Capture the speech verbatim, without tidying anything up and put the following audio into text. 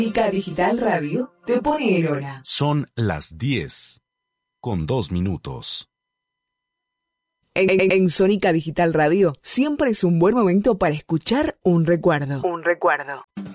Sónica Digital Radio te pone en hora. Son las diez con dos minutos. En, en, en Sónica Digital Radio siempre es un buen momento para escuchar un recuerdo. Un recuerdo.